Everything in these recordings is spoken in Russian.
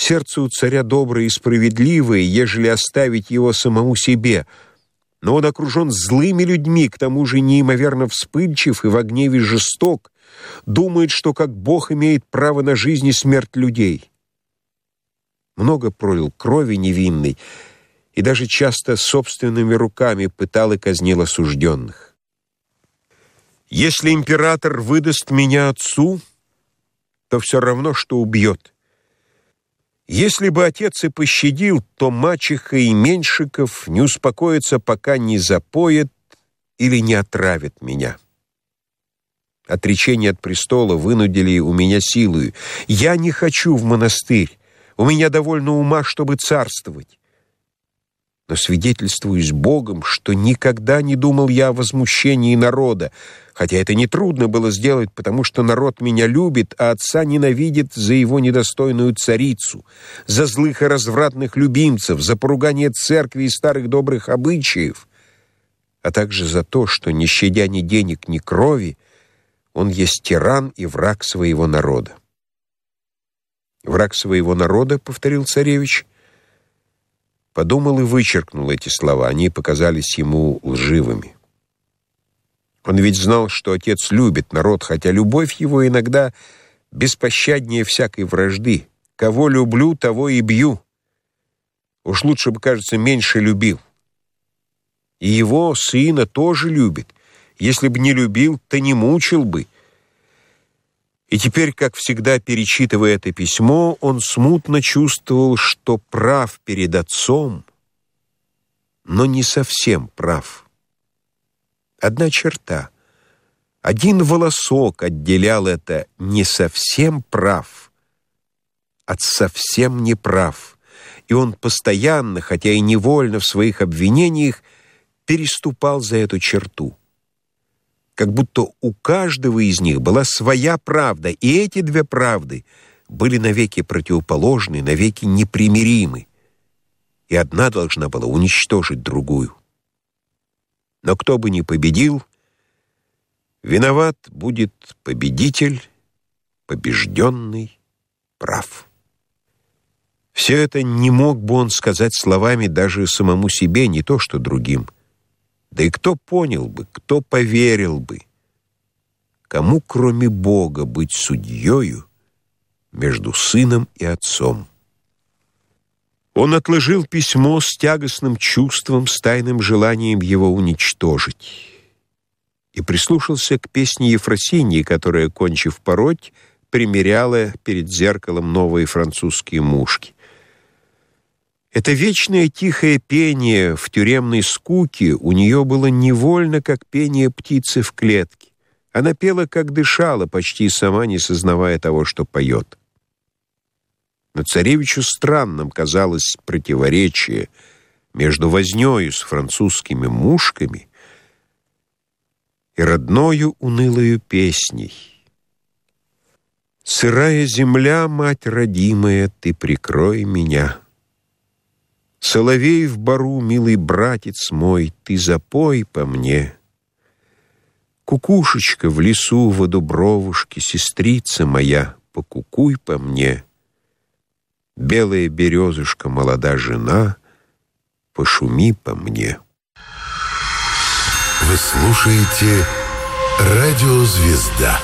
Сердце у царя доброе и справедливое, ежели оставить его самому себе. Но он окружен злыми людьми, к тому же неимоверно вспыльчив и во гневе жесток, думает, что как Бог имеет право на жизнь и смерть людей. Много пролил крови невинной и даже часто собственными руками пытал и казнил осужденных. Если император выдаст меня отцу, то все равно, что убьет. Если бы отец и пощадил, то мачеха и Меньшиков не успокоятся, пока не запоят или не отравят меня. Отречение от престола вынудили у меня силою. Я не хочу в монастырь. У меня довольно ума, чтобы царствовать. Но свидетельствуюсь Богом, что никогда не думал я о возмущении народа, хотя это нетрудно было сделать, потому что народ меня любит, а отца ненавидит за его недостойную царицу, за злых и развратных любимцев, за поругание церкви и старых добрых обычаев, а также за то, что, не щадя ни денег, ни крови, он есть тиран и враг своего народа. «Враг своего народа», — повторил царевич, подумал и вычеркнул эти слова. Они показались ему лживыми. Он ведь знал, что отец любит народ, хотя любовь его иногда беспощаднее всякой вражды. Кого люблю, того и бью. Уж лучше бы, кажется, меньше любил. И его сына тоже любит. Если бы не любил, то не мучил бы. И теперь, как всегда, перечитывая это письмо, он смутно чувствовал, что прав перед отцом, но не совсем прав. Одна черта, один волосок отделял это «не совсем прав» от «совсем неправ», и он постоянно, хотя и невольно в своих обвинениях, переступал за эту черту. Как будто у каждого из них была своя правда, и эти две правды были навеки противоположны, навеки непримиримы, и одна должна была уничтожить другую. Но кто бы ни победил, виноват будет победитель, побежденный прав. Все это не мог бы он сказать словами даже самому себе, не то что другим. Да и кто понял бы, кто поверил бы? Кому, кроме Бога, быть судьёю между сыном и отцом? Он отложил письмо с тягостным чувством, с тайным желанием его уничтожить, и прислушался к песне Ефросиньи, которая, кончив пороть, примеряла перед зеркалом новые французские мушки. Это вечное тихое пение в тюремной скуке у нее было невольно, как пение птицы в клетке. Она пела, как дышала, почти сама не сознавая того, что поет. Но царевичу странным казалось противоречие между вознёю с французскими мушками и родною унылою песней. «Сырая земля, мать родимая, ты прикрой меня. Соловей в бару, милый братец мой, ты запой по мне. Кукушечка в лесу, во дубровушке, сестрица моя, покукуй по мне. Белая березушка, молода жена, пошуми по мне». Вы слушаете «Радио Звезда».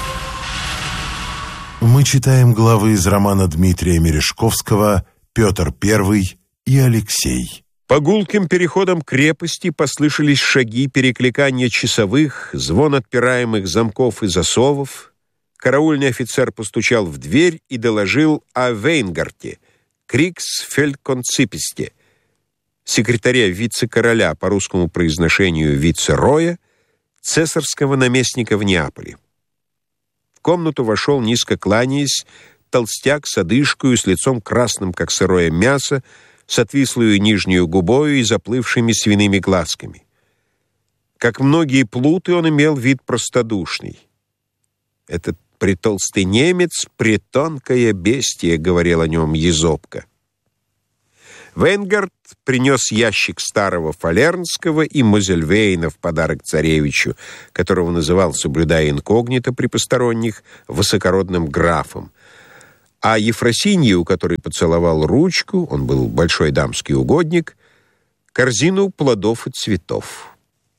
Мы читаем главы из романа Дмитрия Мережковского «Петр I и Алексей». По гулким переходам крепости послышались шаги, перекликания часовых, звон отпираемых замков и засовов. Караульный офицер постучал в дверь и доложил о Вейнгарте, Криксфельдконциписте, секретаря вице-короля, по русскому произношению вице-роя, цесарского наместника в Неаполе. В комнату вошел, низко кланяясь, толстяк с одышкою, с лицом красным, как сырое мясо, с отвислую нижнюю губою и заплывшими свиными глазками. Как многие плуты, он имел вид простодушный. «Этот притолстый немец, притонкое бестие», — говорил о нем Езопка. Вейнгард принес ящик старого фалернского и Мозельвейна в подарок царевичу, которого называл, соблюдая инкогнито при посторонних, высокородным графом. а Ефросинье, у которой поцеловал ручку, он был большой дамский угодник, корзину плодов и цветов.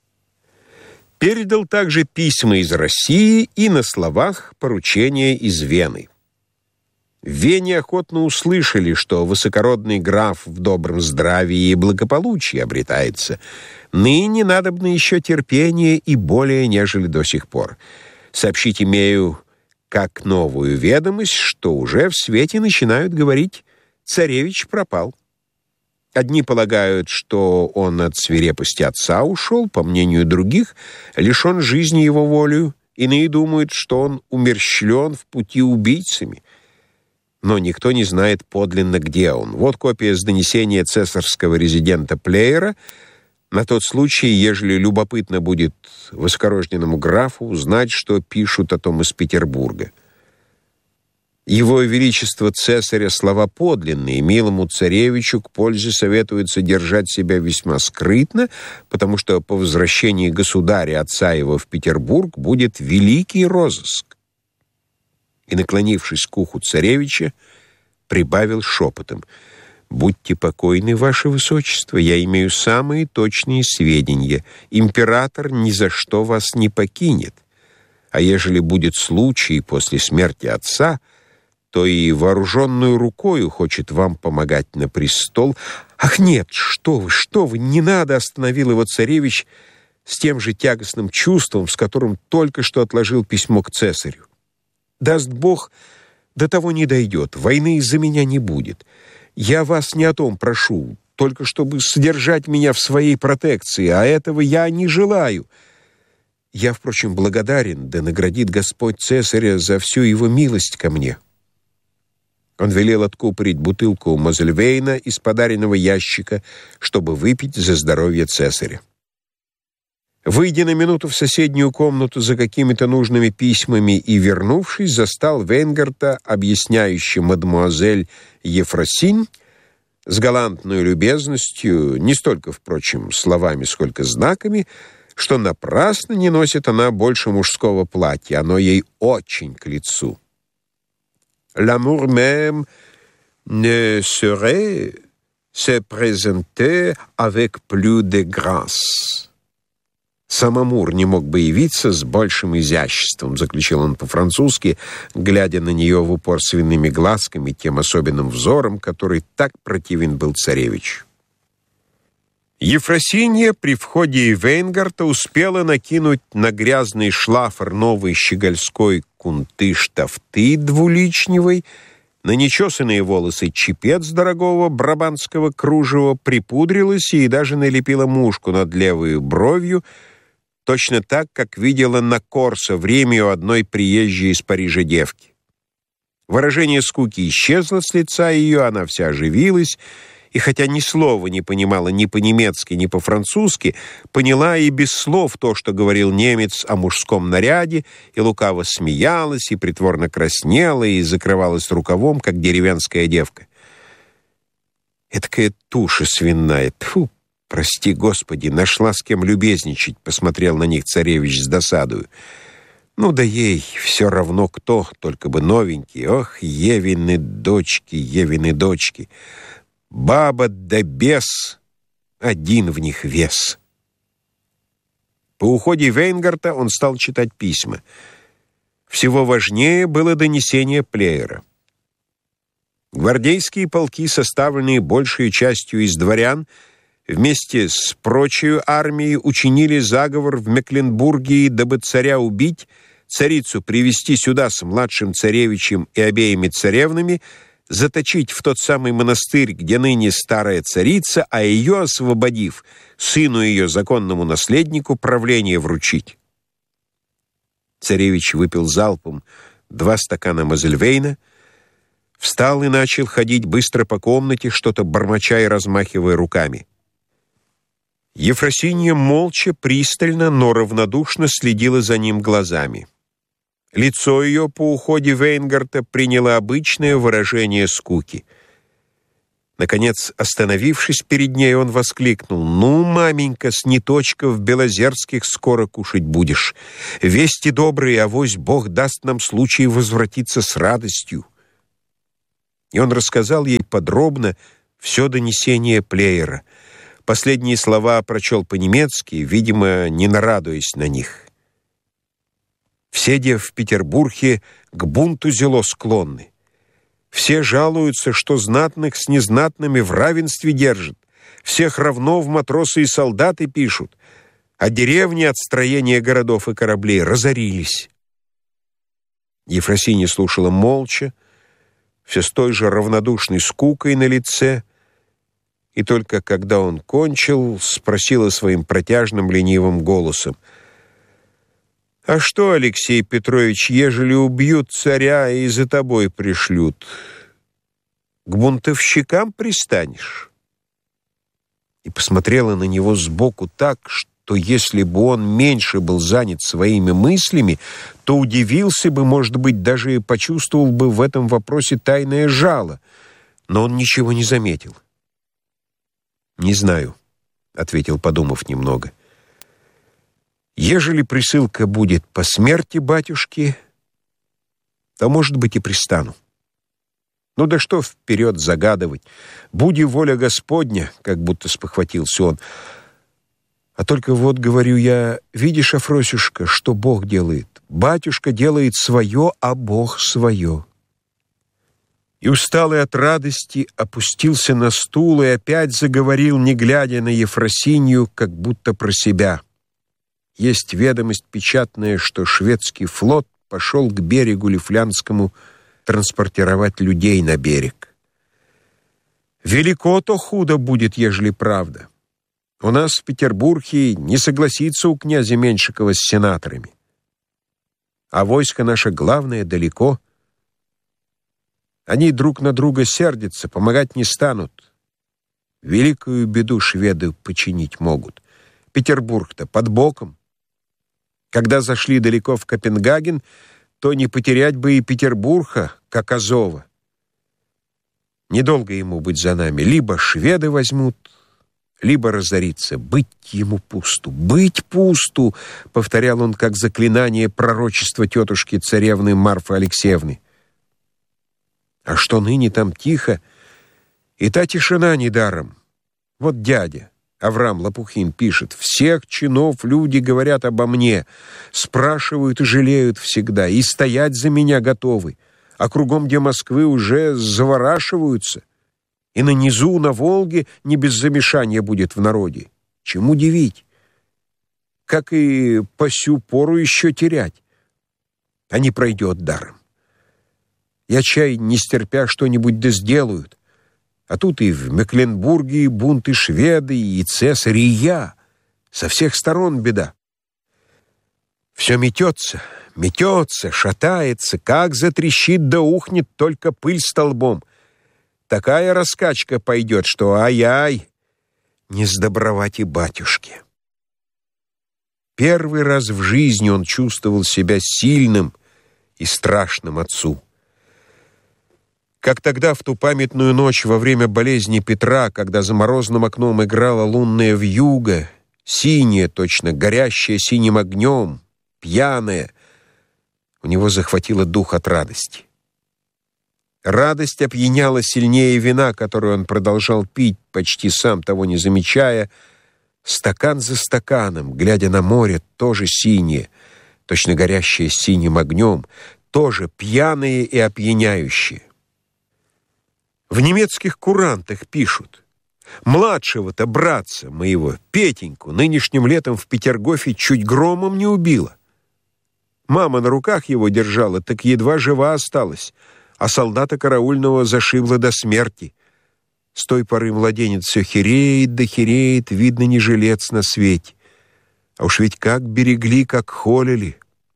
Передал также письма из России и на словах поручения из Вены. В Вене охотно услышали, что высокородный граф в добром здравии и благополучии обретается. Ныне надобно еще терпение и более, нежели до сих пор. Сообщить имею, как новую ведомость, что уже в свете начинают говорить: царевич пропал. Одни полагают, что он от свирепости отца ушел, по мнению других, лишен жизни его волею. Иные думают, что он умерщвлен в пути убийцами. Но никто не знает подлинно, где он. Вот копия с донесения цесарского резидента Плеера, на тот случай, ежели любопытно будет высокорожденному графу узнать, что пишут о том из Петербурга. Его Величество Цесаря слова подлинные, милому царевичу к пользе советуется держать себя весьма скрытно, потому что по возвращении государя, отца его, в Петербург будет великий розыск. И, наклонившись к уху царевича, прибавил шепотом: «Будьте покойны, ваше высочество, я имею самые точные сведения. Император ни за что вас не покинет. А ежели будет случай после смерти отца, то и вооруженную рукою хочет вам помогать на престол». «Ах, нет, что вы, не надо!» — остановил его царевич с тем же тягостным чувством, с которым только что отложил письмо к цесарю. «Даст Бог, до того не дойдет, войны из-за меня не будет. Я вас не о том прошу, только чтобы содержать меня в своей протекции, а этого я не желаю. Я, впрочем, благодарен, да наградит Господь цесаря за всю его милость ко мне». Он велел откупорить бутылку Мозельвейна из подаренного ящика, чтобы выпить за здоровье цесаря. Выйдя на минуту в соседнюю комнату за какими-то нужными письмами и вернувшись, застал Вейнгарта, объясняющий мадемуазель Ефросинь с галантной любезностью, не столько, впрочем, словами, сколько знаками, что напрасно не носит она больше мужского платья, оно ей очень к лицу. «L'amour même ne saurait se présenter avec plus de grâce». «Сам Амур не мог бы явиться с большим изяществом», — заключил он по-французски, глядя на нее в упор свиными глазками, тем особенным взором, который так противен был царевичу. Ефросинья при входе Вейнгарта успела накинуть на грязный шлафор новой щегольской кунты-штафты двуличневой, на нечесанные волосы чепец дорогого брабантского кружева, припудрилась и даже налепила мушку над левой бровью, точно так, как видела на Корсо в Риме у одной приезжей из Парижа девки. Выражение скуки исчезло с лица ее, она вся оживилась, и хотя ни слова не понимала ни по-немецки, ни по-французски, поняла и без слов то, что говорил немец о мужском наряде, и лукаво смеялась, и притворно краснела, и закрывалась рукавом, как деревенская девка. «Эдакая туша свиная! Тьфу! Прости, Господи, нашла с кем любезничать», — посмотрел на них царевич с досадою. «Ну да ей все равно кто, только бы новенький. Ох, Евины дочки! Баба да бес, один в них вес». По уходе Вейнгарта он стал читать письма. Всего важнее было донесение Плеера. Гвардейские полки, составленные большей частью из дворян, вместе с прочей армией учинили заговор в Мекленбурге, дабы царя убить, царицу привести сюда с младшим царевичем и обеими царевнами, заточить в тот самый монастырь, где ныне старая царица, а ее, освободив, сыну ее, законному наследнику, правление вручить. Царевич выпил залпом 2 стакана Мозельвейна, встал и начал ходить быстро по комнате, что-то бормоча и размахивая руками. Ефросинья молча, пристально, но равнодушно следила за ним глазами. Лицо ее по уходе Вейнгарта приняло обычное выражение скуки. Наконец, остановившись перед ней, он воскликнул: «Ну, маменька, с ниточков белозерских скоро кушать будешь. Вести добрые, авось Бог даст нам случай возвратиться с радостью». И он рассказал ей подробно все донесение Плеера. Последние слова прочел по-немецки, видимо, не нарадуясь на них. «Все де в Петербурге к бунту зело склонны. Все жалуются, что знатных с незнатными в равенстве держат. Всех равно в матросы и солдаты пишут, а деревни от строения городов и кораблей разорились». Ефросинья слушала молча, все с той же равнодушной скукой на лице, и только когда он кончил, спросила своим протяжным ленивым голосом: «А что, Алексей Петрович, ежели убьют царя и за тобой пришлют, к бунтовщикам пристанешь?» И посмотрела на него сбоку так, что если бы он меньше был занят своими мыслями, то удивился бы, может быть, даже и почувствовал бы в этом вопросе тайное жало, но он ничего не заметил. «Не знаю», — ответил, подумав немного. «Ежели присылка будет по смерти батюшки, то, может быть, и пристану. Ну да что вперед загадывать? Буди воля Господня», — как будто спохватился он. «А только вот, говорю я, видишь, Афросюшка, что Бог делает? Батюшка делает свое, а Бог свое». И, усталый от радости, опустился на стул и опять заговорил, не глядя на Ефросинью, как будто про себя. Есть ведомость печатная, что шведский флот пошел к берегу Лифлянскому транспортировать людей на берег. Велико то худо будет, ежели правда. У нас в Петербурге не согласится у князя Меньшикова с сенаторами. А войско наше главное далеко. Они друг на друга сердятся, помогать не станут. Великую беду шведы починить могут. Петербург-то под боком. Когда зашли далеко в Копенгаген, то не потерять бы и Петербурга, как Азова. Недолго ему быть за нами. Либо шведы возьмут, либо разориться. Быть ему пусту, быть пусту, повторял он как заклинание пророчества тетушки царевны Марфы Алексеевны. А что ныне там тихо, и та тишина недаром. Вот дядя Авраам Лопухин пишет: «Всех чинов люди говорят обо мне, спрашивают и жалеют всегда, и стоять за меня готовы, а кругом, где Москвы, уже заворашиваются, и на низу, на Волге не без замешания будет в народе. Чему удивить? Как и по сю пору еще терять? А не пройдет даром. Я чай, не стерпя, что-нибудь да сделают. А тут и в Мекленбурге бунты шведы, и цесарь, и я. Со всех сторон беда. Все метется, метется, шатается, как затрещит да ухнет, только пыль столбом. Такая раскачка пойдет, что ай-ай, не сдобровать и батюшке». Первый раз в жизни он чувствовал себя сильным и страшным отцу. Как тогда, в ту памятную ночь во время болезни Петра, когда за морозным окном играла лунная вьюга, синяя, точно горящая синим огнем, пьяная, у него захватило дух от радости. Радость опьяняла сильнее вина, которую он продолжал пить, почти сам того не замечая, стакан за стаканом, глядя на море, тоже синее, точно горящее синим огнем, тоже пьяное и опьяняющее. В немецких курантах пишут: «Младшего-то братца моего, Петеньку, нынешним летом в Петергофе чуть громом не убило. Мама на руках его держала, так едва жива осталась, а солдата караульного зашибла до смерти. С той поры младенец все хереет да хереет, видно, не жилец на свете. А уж ведь как берегли, как холили.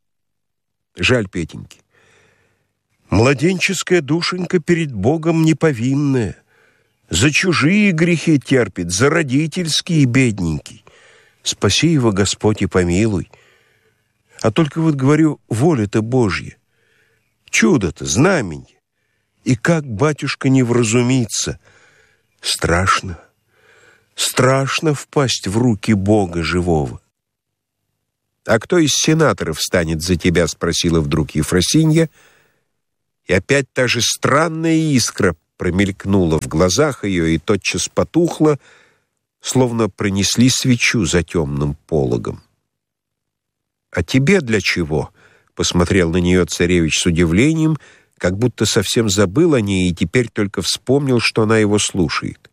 Жаль Петеньки. Младенческая душенька перед Богом неповинная. За чужие грехи терпит, за родительские бедненький. Спаси его, Господь, и помилуй. А только вот говорю, воля-то Божья. Чудо-то, знаменье. И как, батюшка, не вразумиться? Страшно, страшно впасть в руки Бога живого». «А кто из сенаторов станет за тебя?» — спросила вдруг Ефросинья. И опять та же странная искра промелькнуло в глазах ее и тотчас потухло, словно пронесли свечу за темным пологом. «А тебе для чего?» — посмотрел на нее царевич с удивлением, как будто совсем забыл о ней и теперь только вспомнил, что она его слушает.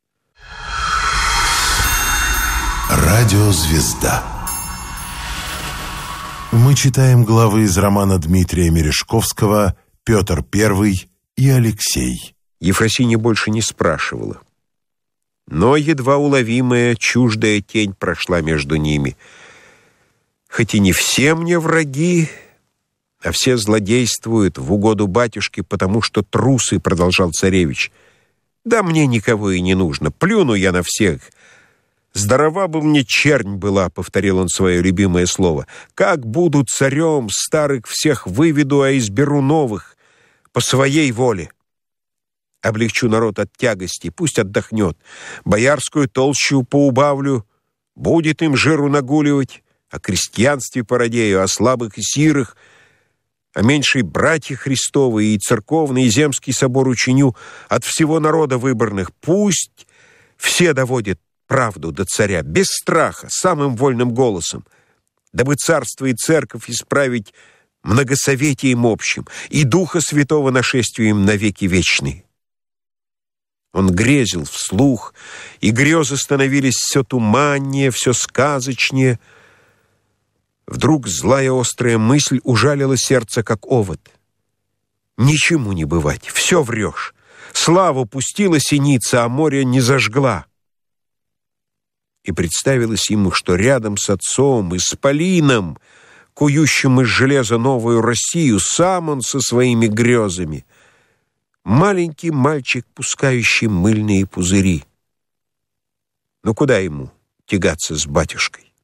Радиозвезда. Мы читаем главы из романа Дмитрия Мережковского «Петр I и Алексей». Ефросинья больше не спрашивала. Но едва уловимая, чуждая тень прошла между ними. «Хоть и не все мне враги, а все злодействуют в угоду батюшке, потому что трусы», — продолжал царевич. «Да мне никого и не нужно, плюну я на всех. Здорова бы мне чернь была», — повторил он свое любимое слово. «Как буду царем, старых всех выведу, а изберу новых по своей воле. Облегчу народ от тягости, пусть отдохнет. Боярскую толщу поубавлю, будет им жиру нагуливать, о крестьянстве породею, о слабых и сирых, о меньшей братья Христовы и церковный, и земский собор учиню от всего народа выборных. Пусть все доводят правду до царя, без страха, самым вольным голосом, дабы царство и церковь исправить многосоветием общим и Духа Святого нашествием навеки вечные». Он грезил вслух, и грезы становились все туманнее, все сказочнее. Вдруг злая острая мысль ужалила сердце, как овод. «Ничему не бывать, все врешь. Славу пустила синица, а море не зажгла». И представилось ему, что рядом с отцом, исполином, кующим из железа новую Россию, сам он со своими грезами. Маленький мальчик, пускающий мыльные пузыри. Но куда ему тягаться с батюшкой?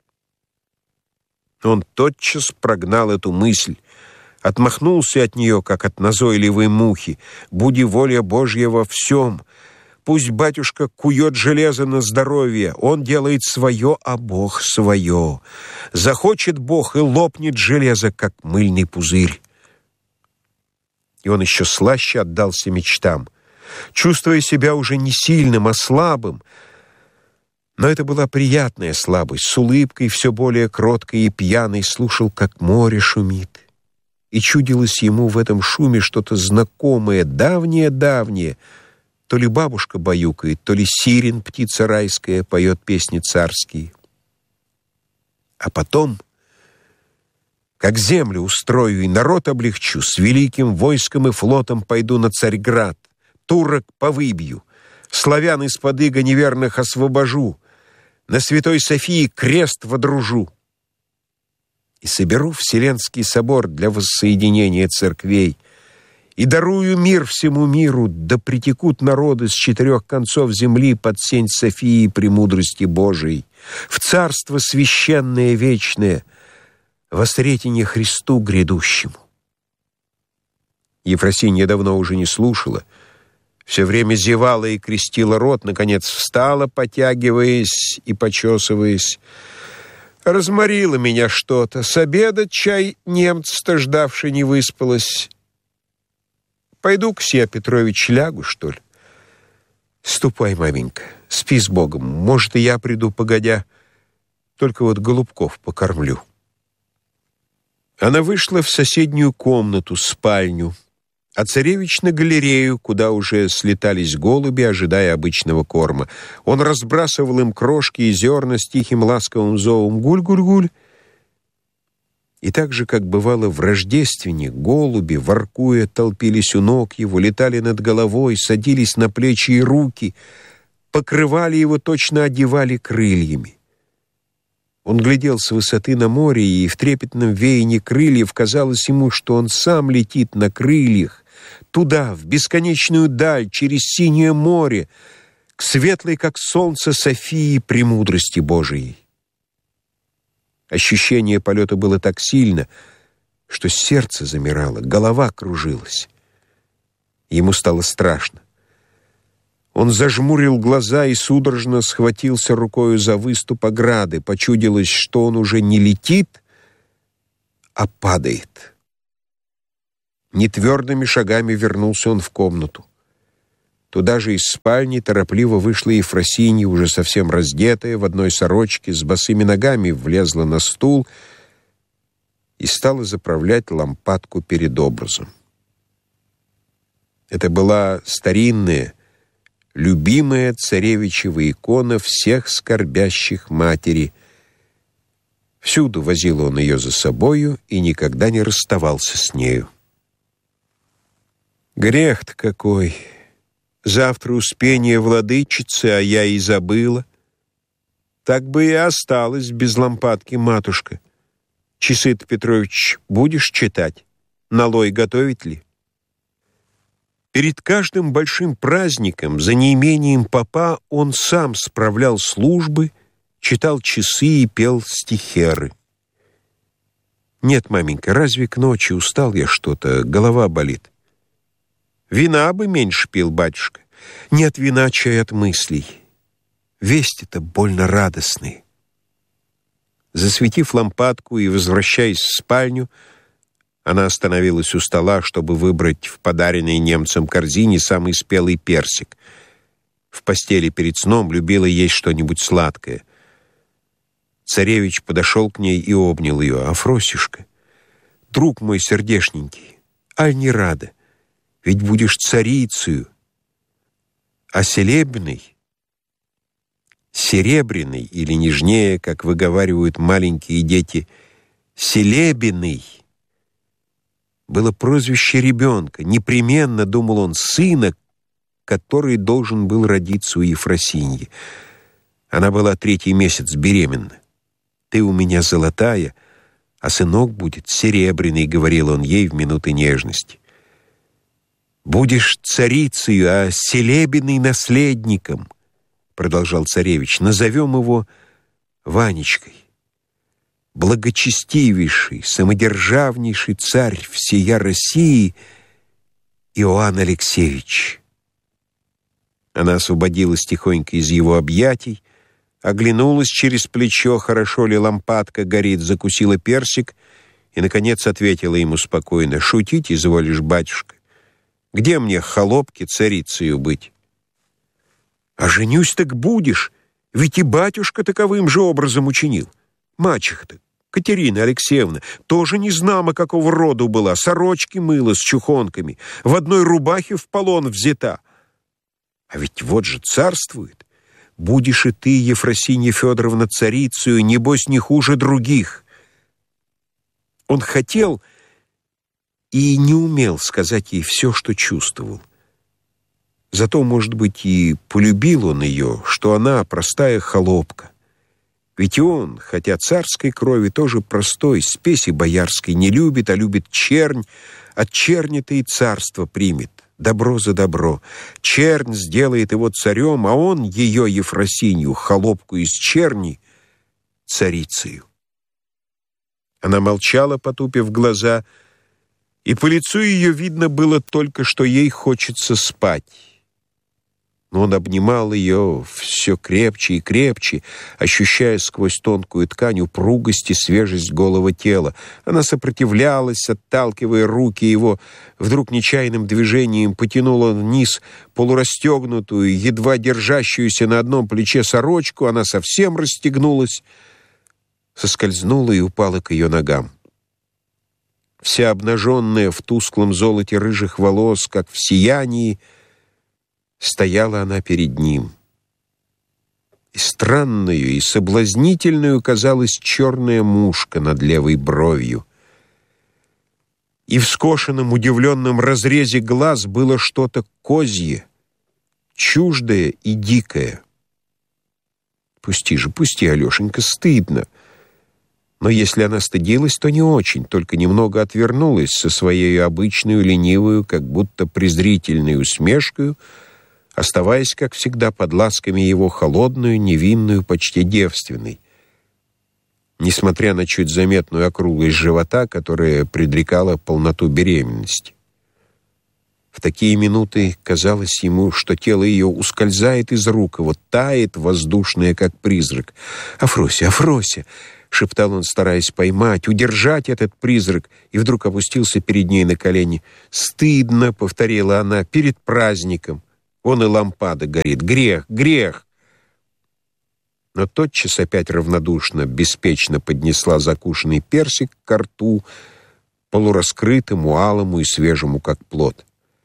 Он тотчас прогнал эту мысль, отмахнулся от нее, как от назойливой мухи. «Буди воля Божья во всем. Пусть батюшка кует железо на здоровье. Он делает свое, а Бог свое. Захочет Бог и лопнет железо, как мыльный пузырь». И он еще слаще отдался мечтам, чувствуя себя уже не сильным, а слабым. Но это была приятная слабость. С улыбкой, все более кроткой и пьяной, слушал, как море шумит. И чудилось ему в этом шуме что-то знакомое, давнее-давнее. То ли бабушка баюкает, то ли сирен, птица райская, поет песни царские. А потом, как землю устрою и народ облегчу, с великим войском и флотом пойду на Царьград, турок повыбью, славян из-под ига неверных освобожу, на Святой Софии крест водружу и соберу Вселенский собор для воссоединения церквей и дарую мир всему миру, да притекут народы с 4 концов земли под сень Софии премудрости Божией в царство священное вечное, во сретение Христу грядущему. Ефросинья давно уже не слушала, все время зевала и крестила рот, наконец встала, потягиваясь и почесываясь. «Разморило меня что-то, с обеда чай немца-то ждавши не выспалась. Пойду-ка я, Петрович, лягу, что ли?» «Ступай, маменька, спи с Богом, может, и я приду погодя, только вот голубков покормлю». Она вышла в соседнюю комнату, спальню, а царевич на галерею, куда уже слетались голуби, ожидая обычного корма. Он разбрасывал им крошки и зерна с тихим ласковым зовом «гуль-гуль-гуль». И так же, как бывало в Рождествене, голуби, воркуя, толпились у ног его, летали над головой, садились на плечи и руки, покрывали его, точно одевали крыльями. Он глядел с высоты на море, и в трепетном веянии крыльев казалось ему, что он сам летит на крыльях, туда, в бесконечную даль, через синее море, к светлой, как солнце, Софии премудрости Божией. Ощущение полета было так сильно, что сердце замирало, голова кружилась. Ему стало страшно. Он зажмурил глаза и судорожно схватился рукою за выступ ограды. Почудилось, что он уже не летит, а падает. Нетвердыми шагами вернулся он в комнату. Туда же из спальни торопливо вышла Ефросинья, уже совсем раздетая, в одной сорочке, с босыми ногами, влезла на стул и стала заправлять лампадку перед образом. Это была старинная, любимая царевичева икона всех скорбящих матери. Всюду возил он ее за собою и никогда не расставался с нею. Грех-то какой! Завтра успение владычицы, а я и забыла. Так бы и осталась без лампадки, матушка. Часы-то, Петрович, будешь читать? Налой готовить ли? Перед каждым большим праздником, за неимением попа, он сам справлял службы, читал часы и пел стихеры. Нет, маменька, разве к ночи устал я что-то, голова болит? Вина бы меньше пил, батюшка. Не от вина, чай от мыслей. Вести-то больно радостные. Засветив лампадку и возвращаясь в спальню, она остановилась у стола, чтобы выбрать в подаренной немцам корзине самый спелый персик. В постели перед сном любила есть что-нибудь сладкое. Царевич подошел к ней и обнял ее. «Афросюшка, друг мой сердешненький, аль не рада? Ведь будешь царицею, а серебряный, или нежнее, как выговаривают маленькие дети, селебиный, было прозвище ребенка. Непременно, думал он, сына, который должен был родиться у Ефросиньи. Она была 3-й месяц беременна. «Ты у меня золотая, а сынок будет серебряный», — говорил он ей в минуты нежности. «Будешь царицею, а селебиный наследником», — продолжал царевич. «Назовем его Ванечкой. Благочестивейший, самодержавнейший царь всея России Иоанн Алексеевич». Она освободилась тихонько из его объятий, оглянулась через плечо, хорошо ли лампадка горит, закусила персик и, наконец, ответила ему спокойно: «Шутить изволишь, батюшка? Где мне, холопке, царицею быть?» «А женюсь так будешь, ведь и батюшка таковым же образом учинил. Мачеха-то, Катерина Алексеевна, тоже незнамо какого роду была, сорочки мыла с чухонками, в одной рубахе в полон взята. А ведь вот же царствует. Будешь и ты, Ефросинья Федоровна, царицею, небось, не хуже других». Он хотел и не умел сказать ей все, что чувствовал. Зато, может быть, и полюбил он ее, что она простая холопка. Ведь он, хотя царской крови, тоже простой, спеси боярской не любит, а любит чернь, от черни-то и царство примет. Добро за добро. Чернь сделает его царем, а он ее, Ефросинью, холопку из черни, царицею. Она молчала, потупив глаза, и по лицу ее видно было только, что ей хочется спать. Но он обнимал ее все крепче и крепче, ощущая сквозь тонкую ткань упругость и свежесть голого тела. Она сопротивлялась, отталкивая руки его. Вдруг нечаянным движением потянула вниз полурастегнутую, едва держащуюся на одном плече сорочку. Она совсем расстегнулась, соскользнула и упала к ее ногам. Вся обнаженная в тусклом золоте рыжих волос, как в сиянии, стояла она перед ним. И странную, и соблазнительную казалась черная мушка над левой бровью. И в скошенном, удивленном разрезе глаз было что-то козье, чуждое и дикое. «Пусти же, пусти, Алешенька, стыдно». Но если она стыдилась, то не очень, только немного отвернулась со своей обычной ленивой, как будто презрительной усмешкой, оставаясь, как всегда, под ласками его холодную, невинную, почти девственной, несмотря на чуть заметную округлость живота, которая предрекала полноту беременности. В такие минуты казалось ему, что тело ее ускользает из рук, его тает, воздушное, как призрак. «Афрося, Афрося!» — шептал он, стараясь поймать, удержать этот призрак, и вдруг опустился перед ней на колени. «Стыдно!» — повторила она, — «перед праздником». Вон и лампада горит. Грех, грех!» Но тотчас опять равнодушно, беспечно поднесла закушенный персик ко рту, полураскрытому, алому и свежему, как плод.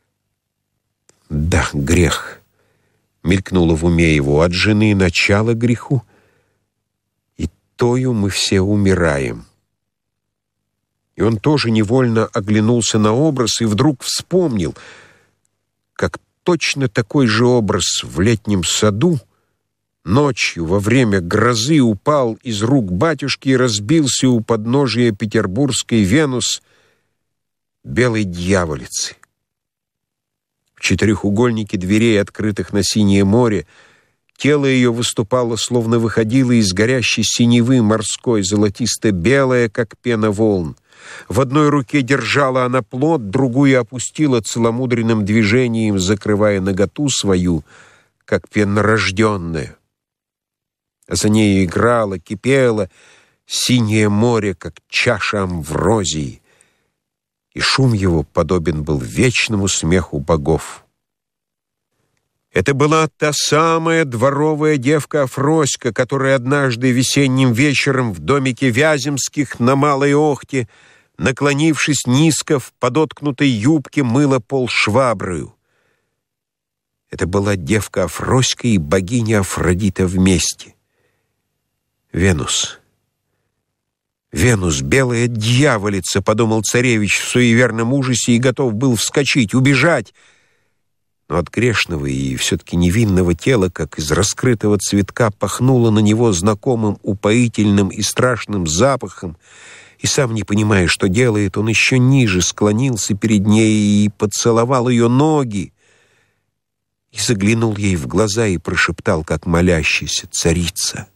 «Да, грех!» — мелькнуло в уме его. «От жены начало греху, и тою мы все умираем». И он тоже невольно оглянулся на образ и вдруг вспомнил, как точно такой же образ в летнем саду ночью во время грозы упал из рук батюшки и разбился у подножия петербургской Венус белой дьяволицы. В четырехугольнике дверей, открытых на синее море, тело ее выступало, словно выходило из горящей синевы морской, золотисто-белое, как пена волн. В одной руке держала она плод, другую опустила целомудренным движением, закрывая наготу свою, как пеннорожденная. А за нею играло, кипело синее море, как чаша амврозии, и шум его подобен был вечному смеху богов. Это была та самая дворовая девка Афроська, которая однажды весенним вечером в домике Вяземских на Малой Охте, наклонившись низко в подоткнутой юбке, мыла пол шваброю. Это была девка Афроська и богиня Афродита вместе. Венус. «Венус, белая дьяволица», — подумал царевич в суеверном ужасе и готов был вскочить, убежать. Но от грешного и все-таки невинного тела, как из раскрытого цветка, пахнуло на него знакомым упоительным и страшным запахом, и, сам не понимая, что делает, он еще ниже склонился перед ней и поцеловал ее ноги, и заглянул ей в глаза и прошептал, как молящийся: «Царица,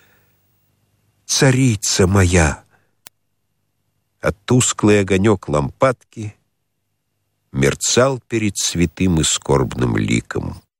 царица моя!» А тусклый огонек лампадки мерцал перед святым и скорбным ликом.